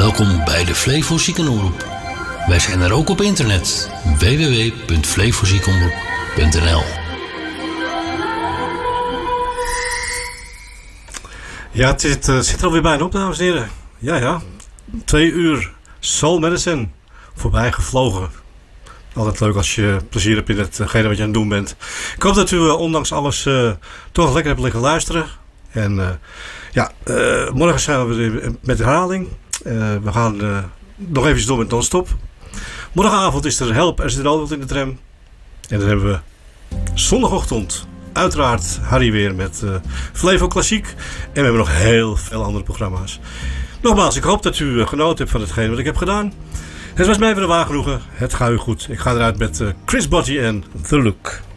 Welkom bij de Flevo Ziekenomroep. Wij zijn er ook op internet. www.flevoziekenomroep.nl. Ja, het zit er alweer bijna op, dames en heren. Ja. 2 uur Soul Medicine voorbij gevlogen. Altijd leuk als je plezier hebt in hetgene wat je aan het doen bent. Ik hoop dat u ondanks alles toch nog lekker hebt liggen luisteren. En morgen zijn we weer met herhaling. We gaan nog even door met non-stop. Morgenavond is er Help As It All in de tram. En dan hebben we zondagochtend uiteraard Harry weer met Flevo Klassiek. En we hebben nog heel veel andere programma's. Nogmaals, ik hoop dat u genoten hebt van hetgeen wat ik heb gedaan. Het was mij weer een waar genoegen. Het gaat u goed. Ik ga eruit met Chris Botti en The Look.